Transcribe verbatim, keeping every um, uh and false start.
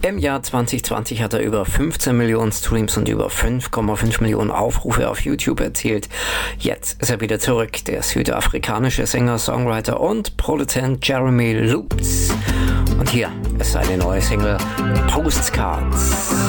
Im Jahr zwanzig zwanzig hat er über fünfzehn Millionen Streams und über fünf Komma fünf Millionen Aufrufe auf YouTube erzielt. Jetzt ist er wieder zurück, der südafrikanische Sänger, Songwriter und Produzent Jeremy Loops. Und hier ist seine neue Single Postcards.